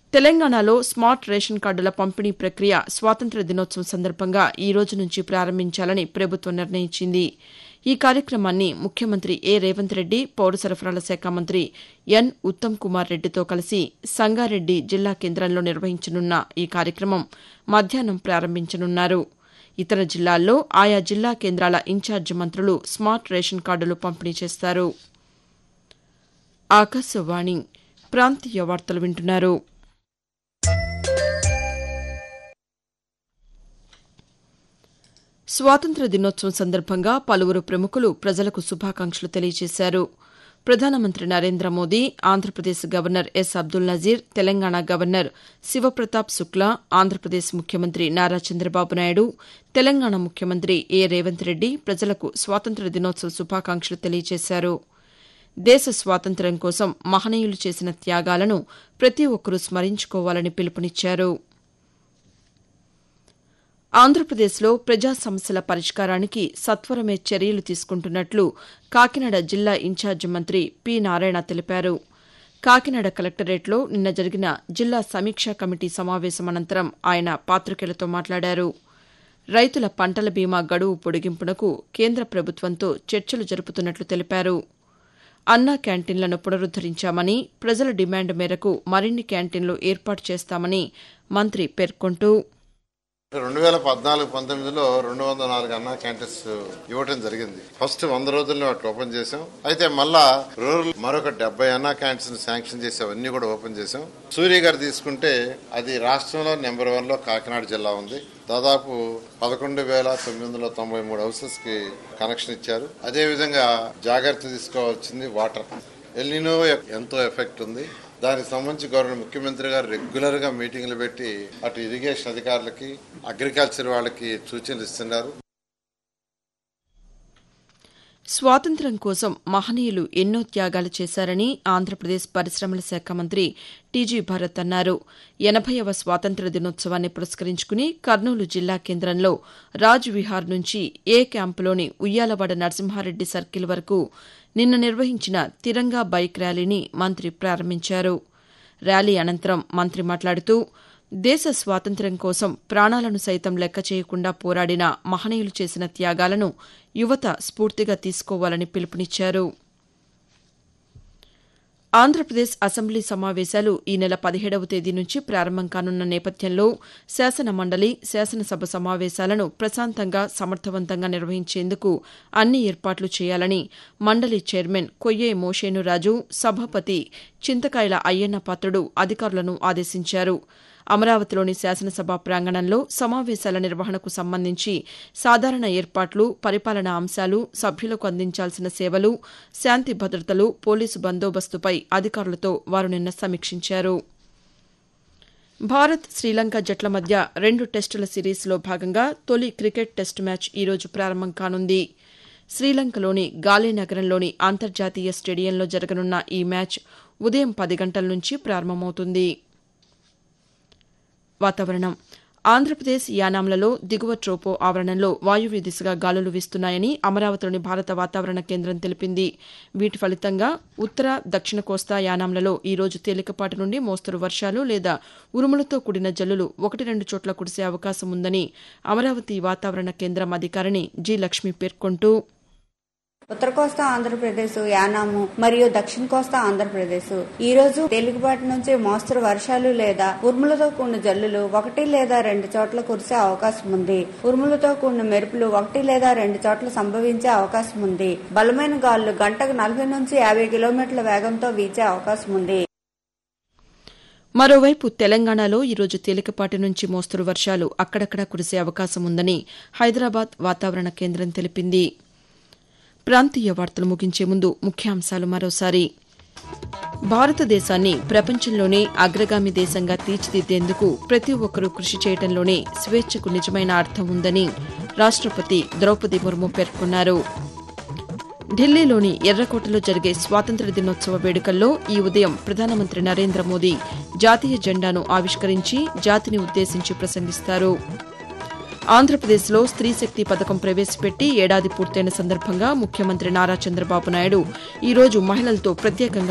తెలంగాణలో smart ration కార్డుల పంపిణీ ప్రక్రియ స్వాతంత్ర్య దినోత్సవం సందర్భంగా ఈ రోజు నుంచి ప్రారంభించాలని ప్రభుత్వం నిర్ణయించింది. ఈ కార్యక్రమాన్ని ముఖ్యమంత్రి రేవంత్ రెడ్డి, పౌర సరఫరాల శాఖ మంత్రి ఉత్తమ్ కుమార్ రెడ్డితో కలిసి సంగారెడ్డి జిల్లా కేంద్రంలో నిర్వహించనున్న ఈ కార్యక్రమం మధ్యాహ్నం ప్రారంభించనున్నారు. ఇతర జిల్లాల్లో ఆయా జిల్లా కేంద్రాల ఇన్ఛార్జి మంత్రులు స్మార్ట్ రేషన్ కార్డులు పంపిణీ చేస్తారు. ఆకాశవాణి ప్రాంతీయ వార్తలు వింటున్నారు. స్వాతంత్ర్య దినోత్సవం సందర్భంగా పలువురు ప్రముఖులు ప్రజలకు శుభాకాంక్షలు తెలియజేశారు. ప్రధానమంత్రి నరేంద్ర మోదీ, ఆంధ్రప్రదేశ్ గవర్నర్ అబ్దుల్ నజీర్, తెలంగాణ గవర్నర్ శివప్రతాప్ శుక్లా, ఆంధ్రప్రదేశ్ ముఖ్యమంత్రి నారా చంద్రబాబు నాయుడు, తెలంగాణ ముఖ్యమంత్రి రేవంత్ రెడ్డి ప్రజలకు స్వాతంత్ర్య దినోత్సవ శుభాకాంక్షలు తెలియజేశారు. దేశ స్వాతంత్ర్యం కోసం మహనీయులు చేసిన త్యాగాలను ప్రతి ఒక్కరూ స్మరించుకోవాలని పిలుపునిచ్చారు. ఆంధ్రప్రదేశ్లో ప్రజా సమస్యల పరిష్కారానికి సత్వరమే చర్యలు తీసుకుంటున్నట్లు కాకినాడ జిల్లా ఇన్ఛార్జి మంత్రి పి. నారాయణ తెలిపారు. కాకినాడ కలెక్టరేట్లో నిన్న జరిగిన జిల్లా సమీక్షా కమిటీ సమావేశం అనంతరం ఆయన పాతికేయులతో మాట్లాడారు. రైతుల పంటల బీమా గడువు పొడిగింపునకు కేంద్ర ప్రభుత్వంతో చర్చలు జరుపుతున్నట్లు తెలిపారు. అన్నా క్యాంటీన్లను పునరుద్దరించామని, ప్రజల డిమాండ్ మేరకు మరిన్ని క్యాంటీన్లు ఏర్పాటు చేస్తామని మంత్రి పేర్కొంటూ 2014-19లో 204 అన్నా క్యాంటీన్స్ ఇవ్వడం జరిగింది. ఫస్ట్ 100 రోజుల్లో వాటిని ఓపెన్ చేశాం. అయితే మళ్ళా రూరల్ మరొక 70 అన్నా క్యాంటీన్స్ శాంక్షన్ చేసి అవన్నీ కూడా ఓపెన్ చేశాం. సూర్య గారు తీసుకుంటే అది రాష్ట్రంలో నెంబర్ 1లో కాకినాడ జిల్లా ఉంది. దాదాపు 11,993 హౌసెస్ కి కనెక్షన్ ఇచ్చారు. అదే విధంగా జాగ్రత్త తీసుకోవాల్సింది వాటర్. ఎల్నినో ఎంతో ఎఫెక్ట్ ఉంది. దానికి సంబంధించి గవర్నర్ ముఖ్యమంత్రి గారు రెగ్యులర్ గా మీటింగ్లు పెట్టి అటు ఇరిగేషన్ అధికారులకి, అగ్రికల్చర్ వాళ్ళకి సూచనలు ఇస్తున్నారు. స్వాతంత్ర్యం కోసం మహనీయులు ఎన్నో త్యాగాలు చేశారని ఆంధ్రప్రదేశ్ పరిశ్రమల శాఖ మంత్రి టీజీ భరత్ అన్నారు. 80వ స్వాతంత్ర్య దినోత్సవాన్ని పురస్కరించుకుని కర్నూలు జిల్లా కేంద్రంలో రాజ్ విహార్ నుంచి క్యాంపులోని ఉయ్యాలవాడ నరసింహారెడ్డి సర్కిల్ వరకు నిన్న నిర్వహించిన తిరంగా బైక్ ర్యాలీని మంత్రి ప్రారంభించారు. ర్యాలీ అనంతరం మంత్రి మాట్లాడుతూ దేశ స్వాతంత్ర్యం కోసం ప్రాణాలను సైతం లెక్క చేయకుండా పోరాడిన మహనీయులు చేసిన త్యాగాలను యువత స్ఫూర్తిగా తీసుకోవాలని పిలుపునిచ్చారు. ఆంధ్రప్రదేశ్ అసెంబ్లీ సమావేశాలు ఈ నెల 17వ తేదీ నుంచి ప్రారంభం కానున్న నేపథ్యంలో శాసన మండలి, శాసనసభ సమావేశాలను ప్రశాంతంగా, సమర్థవంతంగా నిర్వహించేందుకు అన్ని ఏర్పాట్లు చేయాలని మండలి చైర్మన్ కొయ్యే మోషేనురాజు, సభాపతి చింతకాయల అయ్యన్న పాత్రుడు అధికారులను ఆదేశించారు. అమరావతిలోని శాసనసభ ప్రాంగణంలో సమావేశాల నిర్వహణకు సంబంధించి సాధారణ ఏర్పాట్లు, పరిపాలనా అంశాలు, సభ్యులకు అందించాల్సిన సేవలు, శాంతి భద్రతలు, పోలీసు బందోబస్తుపై అధికారులతో వారు నిన్న సమీక్షించారు. భారత్, శ్రీలంక జట్ల మధ్య 2 టెస్టుల సిరీస్లో భాగంగా తొలి క్రికెట్ టెస్టు మ్యాచ్ ఈ రోజు ప్రారంభం కానుంది. శ్రీలంకలోని గాలే నగరంలోని అంతర్జాతీయ స్టేడియంలో జరగనున్న ఈ మ్యాచ్ ఉదయం 10 గంటల నుంచి ప్రారంభమవుతుంది. వాతావరణం. ఆంధ్రప్రదేశ్, యానాంలలో దిగువ ట్రోపో ఆవరణంలో వాయువ్య దిశగా గాలులు వీస్తున్నాయని అమరావతిలోని భారత వాతావరణ కేంద్రం తెలిపింది. వీటి ఫలితంగా ఉత్తర, దక్షిణ కోస్తా, యానాంలలో ఈ రోజు తేలికపాటి నుండి మోస్తరు వర్షాలు లేదా ఉరుములతో కూడిన జల్లులు 1-2 చోట్ల కురిసే అవకాశం ఉందని అమరావతి వాతావరణ కేంద్రం అధికారిణి జి. లక్ష్మి పేర్కొంటూ ఉత్తర కోస్తా ఆంధ్రప్రదేశ్, యానాము మరియు దక్షిణ కోస్తా ఆంధ్రప్రదేశ్ ఈ రోజు తేలికపాటి నుంచి మోస్తరు వర్షాలు లేదా ఉరుములతో కూడిన జల్లులు 1 లేదా 2 చోట్ల కురిసే అవకాశం ఉంది. ఉరుములతో కూడిన మెరుపులు 1 లేదా 2 చోట్ల సంభవించే అవకాశం ఉంది. బలమైన గాలులు గంటకు 40 నుంచి 50 కిలోమీటర్ల వేగంతో వీచే అవకాశం ఉంది. మరోవైపు తెలంగాణలో ఈరోజు తేలికపాటి నుంచి మోస్తరు వర్షాలు అక్కడక్కడా కురిసే అవకాశం ఉందని హైదరాబాద్ వాతావరణ కేంద్రం తెలిపింది. ప్రాంతీయ వార్తలు ముగించే ముందు ముఖ్యాంశాలు మరోసారి. భారతదేశాన్ని ప్రపంచంలోనే అగ్రగామి దేశంగా తీర్చిదిద్దేందుకు ప్రతి ఒక్కరూ కృషి చేయడంలోనే స్వేచ్ఛకు నిజమైన అర్థం ఉందని రాష్టపతి ద్రౌపది ముర్ము పేర్కొన్నారు. ఢిల్లీలోని ఎర్రకోటలో జరిగే స్వాతంత్ర్య దినోత్సవ వేడుకల్లో ఈ ఉదయం ప్రధానమంత్రి నరేంద్ర మోదీ జాతీయ జెండాను ఆవిష్కరించి జాతిని ఉద్దేశించి ప్రసంగిస్తారు. ఆంధ్రప్రదేశ్లో స్త్రీ శక్తి పథకం ప్రవేశపెట్టి ఏడాది పూర్తయిన సందర్భంగా ముఖ్యమంత్రి నారా చంద్రబాబు నాయుడు ఈ రోజు మహిళలతో ప్రత్యేకంగా